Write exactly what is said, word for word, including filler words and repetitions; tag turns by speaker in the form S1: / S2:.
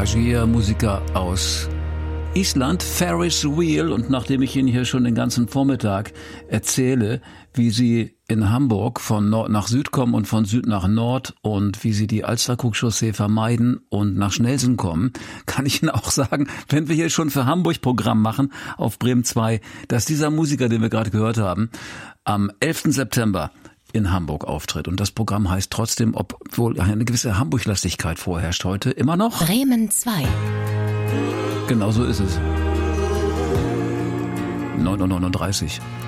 S1: Garagista-Musiker aus Island, Ferris Wheel. Und nachdem ich Ihnen hier schon den ganzen Vormittag erzähle, wie Sie in Hamburg von Nord nach Süd kommen und von Süd nach Nord und wie Sie die Alsterkrug-Chaussee vermeiden und nach Schnelsen kommen, kann ich Ihnen auch sagen, wenn wir hier schon für Hamburg Programm machen auf Bremen zwei, dass dieser Musiker, den wir gerade gehört haben, am elften September in Hamburg auftritt. Und das Programm heißt trotzdem, obwohl eine gewisse Hamburglastigkeit vorherrscht heute, immer noch
S2: Bremen zwei.
S1: Genau so ist es. neun Uhr neununddreißig.